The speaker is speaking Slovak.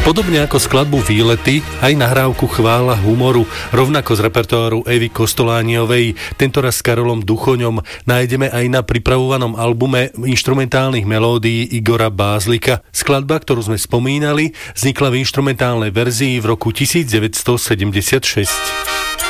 Podobne ako skladbu Výlety, aj nahrávku Chvála humoru, rovnako z repertoáru Evy Kostolániovej, tentoraz s Karolom Duchoňom, nájdeme aj na pripravovanom albume inštrumentálnych melódií Igora Bázlika. Skladba, ktorú sme spomínali, vznikla v inštrumentálnej verzii v roku 1976.